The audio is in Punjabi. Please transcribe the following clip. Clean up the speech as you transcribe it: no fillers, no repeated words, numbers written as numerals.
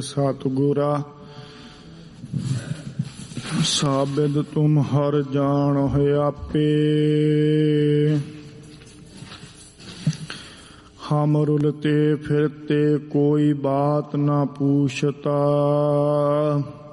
ਸਤਿਗੁਰਾ ਸਾਬਿਦ ਤੁਮ ਹਰ ਜਾਣ ਹੋਇ ਆਪੇ। ਹਮ ਰੁਲਤੇ ਫਿਰਤੇ ਕੋਈ ਬਾਤ ਨਾ ਪੂਛਤਾ।